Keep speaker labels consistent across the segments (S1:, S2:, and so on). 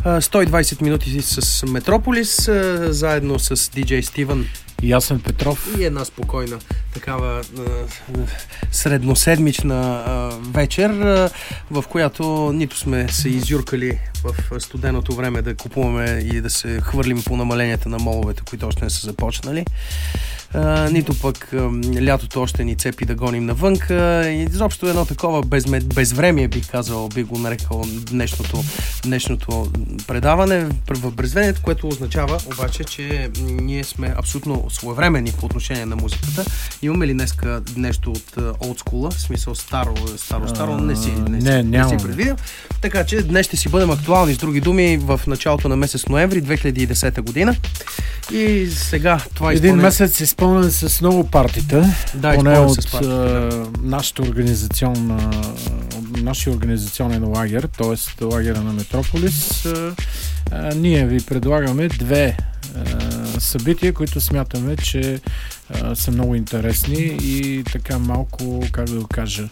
S1: 120 минути с Метрополис, заедно с диджей Стивън
S2: и Ясен Петров.
S1: И една спокойна такава средноседмична вечер, в която нито сме се изюркали в студеното време да купуваме и да се хвърлим по намаленията на моловете, които още не са започнали. Нито пък лятото още ни цепи да гоним навънка. Изобщо едно такова безвремие, бих казал, бих го нарекал днешното предаване в безвремието, което означава обаче, че ние сме абсолютно своевременни по отношение на музиката. Имаме ли днеска нещо от олдскула, в смисъл старо, не си предвидел. Така че днес ще си бъдем актуални, с други думи, в началото на месец ноември 2010 година. И сега това
S2: един месец изпълнен с много партита, поне от нашия организационен лагер, т.е. лагера на Метрополис. Ние ви предлагаме две събития, които смятаме, че са много интересни и така малко, как да го кажа,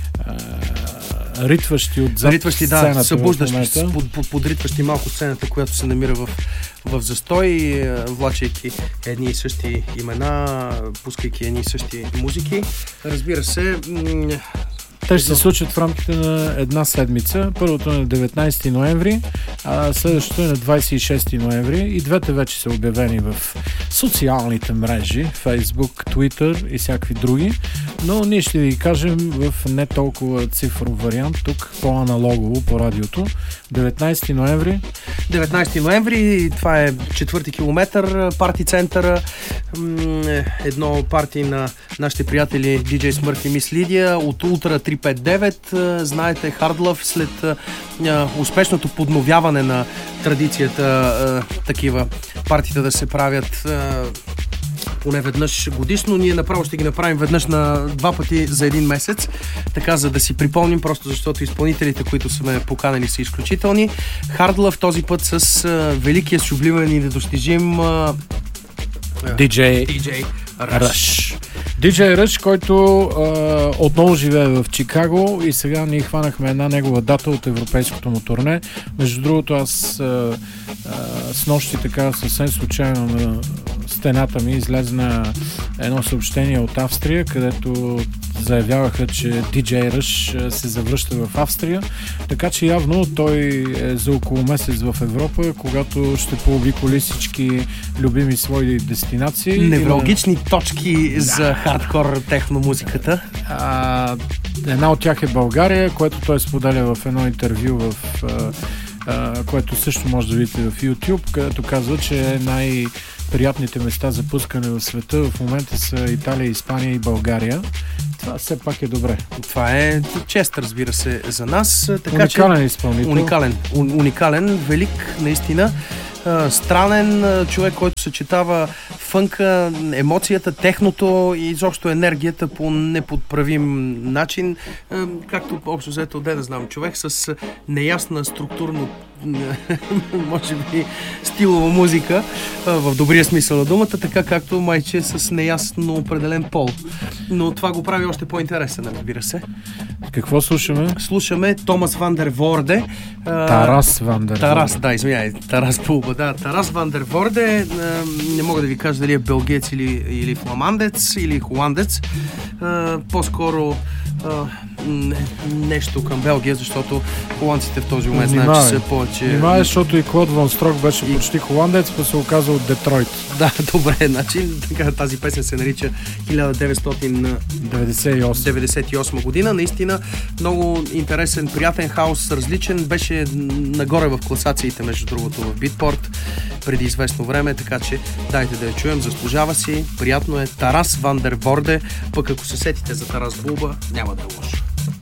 S2: ритващи отзад сцената,
S1: събуждащи, подритващи малко сцената, която се намира в застой, влачайки едни и същи имена, пускайки едни и същи музики. Разбира се,
S2: те ще се случат в рамките на една седмица. Първото е на 19 ноември, а следващото е на 26 ноември. И двете вече са обявени в социалните мрежи, Facebook, Twitter и всякакви други. Но ние ще ви кажем в не толкова цифров вариант, тук по-аналогово, по радиото. 19 ноември.
S1: 19 ноември, това е 4-ти километър, парти центъра. Едно парти на нашите приятели DJ Smurf и Мис Лидия от Ултра 359. Знаете, Hard Love, след успешното подновяване на традицията такива партита да се правят поне веднъж годишно. Ние направо ще ги направим веднъж на два пъти за един месец, така за да си припомним, просто защото изпълнителите, които сме поканали, са изключителни. Hard Love този път с великия, сюблимен и недостижим
S2: DJ Rush. DJ Rush, който отново живее в Чикаго и сега ние хванахме една негова дата от европейското му турне. Между другото, аз с нощи така съвсем случайно на стената ми излезна едно съобщение от Австрия, където заявяваха, че DJ Rush се завръща в Австрия, така че явно той е за около месец в Европа, когато ще пообиколи всички любими свои дестинации.
S1: Невралгични точки за хардкор техномузиката.
S2: Една от тях е България, което той споделя в едно интервю, което също може да видите в YouTube, където казва, че най-приятните места за пускане в света в момента са Италия, Испания и България. Това все пак е добре.
S1: Това е чест, разбира се, за нас. Така,
S2: уникален изпълнител.
S1: Уникален, велик, наистина. Странен човек, който съчетава фънка, емоцията, техното и изобщо енергията по неподправим начин, както общо взето, да знам, човек с неясна структурно, може би, стилова музика, в добрия смисъл на думата, така както майче с неясно определен пол. Но това го прави още по-интересен, разбира се.
S2: Какво слушаме?
S1: Слушаме Томас Ван дер Ворде.
S2: Тарас Ван дер Ворде.
S1: Тарас Булба, да. Тарас Ван дер Ворде. Не мога да ви кажа дали е белгиец или фламандец, или холандец. По-скоро нещо към Белгия, защото холандците в този момент знаят, че са повече...
S2: Внимавай, защото и Клод Ван Строк беше почти холандец, па се оказа от Детройт.
S1: Да, добре, значи тази песен се нарича 1998 година. Наистина много интересен, приятен хаос, различен. Беше нагоре в класациите, между другото, в Битпорт преди известно време, така че дайте да я чуем, заслужава си. Приятно е. Тарас Ван дер Ворде, пък ако се сетите за Тарас Булба, няма да е лошо.